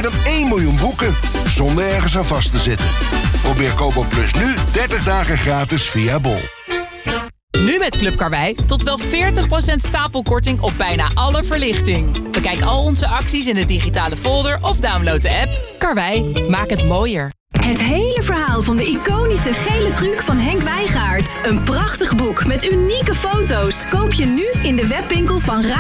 meer dan 1 miljoen boeken, zonder ergens aan vast te zitten. Probeer Kobo Plus nu 30 dagen gratis via Bol. Nu met Club Karwei tot wel 40% stapelkorting op bijna alle verlichting. Bekijk al onze acties in de digitale folder of download de app. Karwei, maak het mooier. Het hele verhaal van de iconische gele truc van Henk Wijngaard. Een prachtig boek met unieke foto's. Koop je nu in de webwinkel van